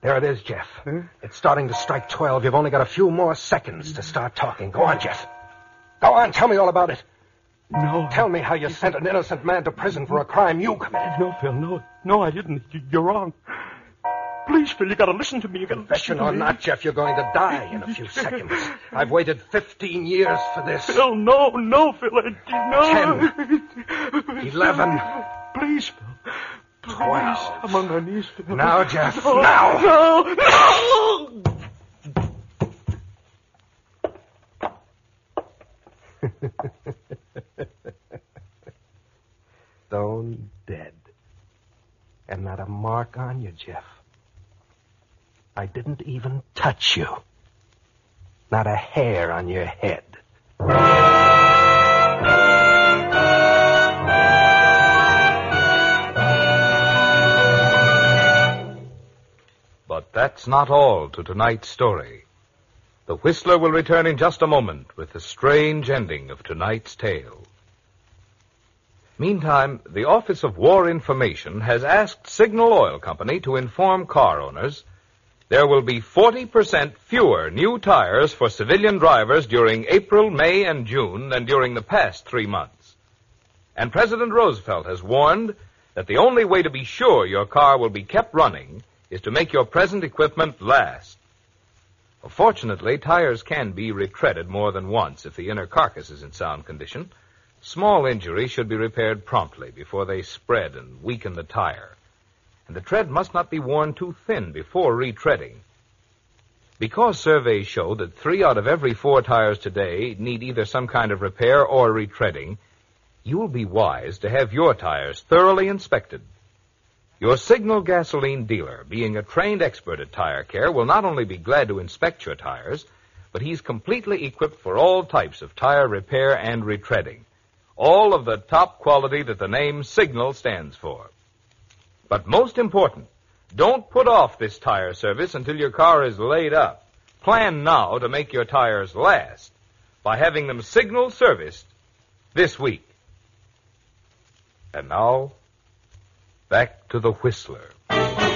Here it is, Jeff. Huh? It's starting to strike 12. You've only got a few more seconds to start talking. Go on, Jeff. Go on, tell me all about it. No. Tell me how you sent an innocent man to prison for a crime you committed. No, Phil, no, I didn't. You're wrong. Please, Phil, you gotta listen to me. You gotta Confession listen or to me. not, Jeff, you're going to die in a few seconds. I've waited 15 years for this. Phil, no, Phil, no. 10, 11. Please, Phil. Please, 12. I'm on my knees, Phil. Now, Jeff, no, now. No. Stone dead. And not a mark on you, Jeff. I didn't even touch you. Not a hair on your head. But that's not all to tonight's story. The Whistler will return in just a moment with the strange ending of tonight's tale. Meantime, the Office of War Information has asked Signal Oil Company to inform car owners there will be 40% fewer new tires for civilian drivers during April, May, and June than during the past 3 months. And President Roosevelt has warned that the only way to be sure your car will be kept running is to make your present equipment last. Fortunately, tires can be retreaded more than once if the inner carcass is in sound condition. Small injuries should be repaired promptly before they spread and weaken the tire. And the tread must not be worn too thin before retreading. Because surveys show that 3 out of every 4 tires today need either some kind of repair or retreading, you'll be wise to have your tires thoroughly inspected. Your Signal gasoline dealer, being a trained expert at tire care, will not only be glad to inspect your tires, but he's completely equipped for all types of tire repair and retreading. All of the top quality that the name Signal stands for. But most important, don't put off this tire service until your car is laid up. Plan now to make your tires last by having them Signal serviced this week. And now, back to the Whistler.